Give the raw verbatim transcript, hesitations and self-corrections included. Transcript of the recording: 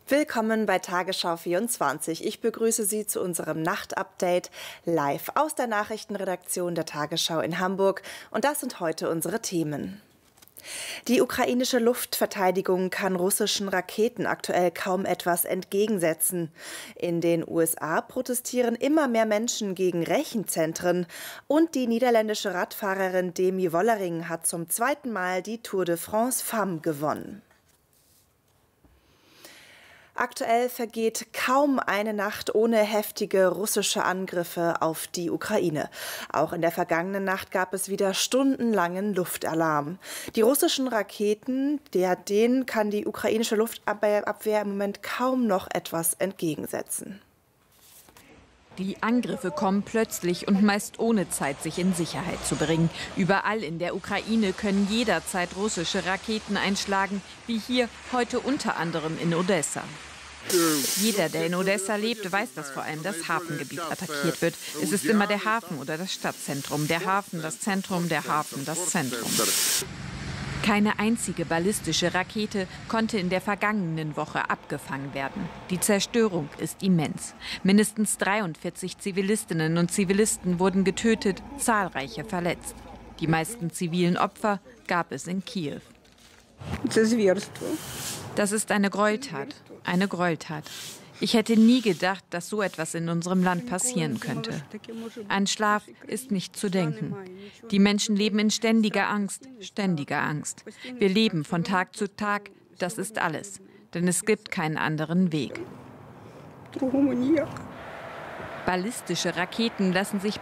Willkommen bei Tagesschau vierundzwanzig. Ich begrüße Sie zu unserem Nachtupdate live aus der Nachrichtenredaktion der Tagesschau in Hamburg. Und das sind heute unsere Themen. Die ukrainische Luftverteidigung kann russischen Raketen aktuell kaum etwas entgegensetzen. In den U S A protestieren immer mehr Menschen gegen Rechenzentren. Und die niederländische Radfahrerin Demi Wollering hat zum zweiten Mal die Tour de France Femmes gewonnen. Aktuell vergeht kaum eine Nacht ohne heftige russische Angriffe auf die Ukraine. Auch in der vergangenen Nacht gab es wieder stundenlangen Luftalarm. Die russischen Raketen, der, denen kann die ukrainische Luftabwehr im Moment kaum noch etwas entgegensetzen. Die Angriffe kommen plötzlich und meist ohne Zeit, sich in Sicherheit zu bringen. Überall in der Ukraine können jederzeit russische Raketen einschlagen, wie hier heute unter anderem in Odessa. Jeder, der in Odessa lebt, weiß, dass vor allem das Hafengebiet attackiert wird. Es ist immer der Hafen oder das Stadtzentrum. Der Hafen, das Zentrum, der Hafen, das Zentrum. Keine einzige ballistische Rakete konnte in der vergangenen Woche abgefangen werden. Die Zerstörung ist immens. Mindestens dreiundvierzig Zivilistinnen und Zivilisten wurden getötet, zahlreiche verletzt. Die meisten zivilen Opfer gab es in Kiew. Das ist eine Gräueltat, eine Gräueltat. Ich hätte nie gedacht, dass so etwas in unserem Land passieren könnte. An Schlaf ist nicht zu denken. Die Menschen leben in ständiger Angst, ständiger Angst. Wir leben von Tag zu Tag, das ist alles. Denn es gibt keinen anderen Weg. Ballistische Raketen lassen sich